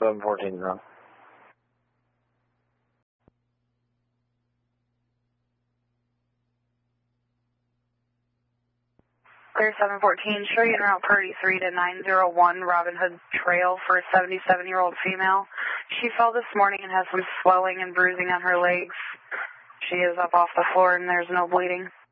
714 wrong. Clear 714, show you en route Purdy 3 to 901 Robin Hood Trail for a 77-year-old female. She fell this morning and has some swelling and bruising on her legs. She is up off the floor and there's no bleeding.